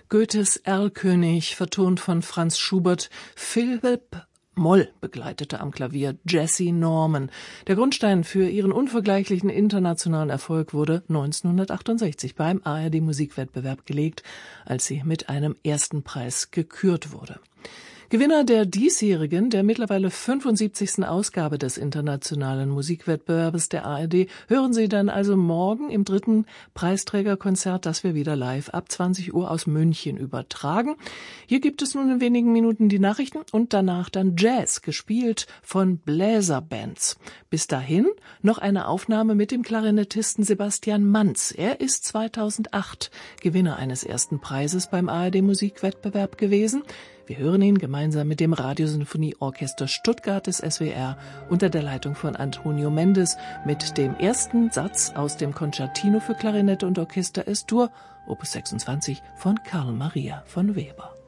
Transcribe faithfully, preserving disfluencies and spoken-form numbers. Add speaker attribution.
Speaker 1: Goethes Erlkönig, vertont von Franz Schubert. Philipp Moll begleitete am Klavier Jessye Norman. Der Grundstein für ihren unvergleichlichen internationalen Erfolg wurde neunzehnhundertachtundsechzig beim A R D-Musikwettbewerb gelegt, als sie mit einem ersten Preis gekürt wurde. Gewinner der diesjährigen, der mittlerweile fünfundsiebzigsten Ausgabe des internationalen Musikwettbewerbes der A R D hören Sie dann also morgen im dritten Preisträgerkonzert, das wir wieder live ab zwanzig Uhr aus München übertragen. Hier gibt es nun in wenigen Minuten die Nachrichten und danach dann Jazz, gespielt von Bläserbands. Bis dahin noch eine Aufnahme mit dem Klarinettisten Sebastian Manz. Er ist zweitausendacht Gewinner eines ersten Preises beim A R D-Musikwettbewerb gewesen. Wir hören ihn gemeinsam mit dem Radiosinfonieorchester Stuttgart des S W R unter der Leitung von Antonio Mendes mit dem ersten Satz aus dem Concertino für Klarinette und Orchester Es-Dur, Opus sechsundzwanzig von Carl Maria von Weber.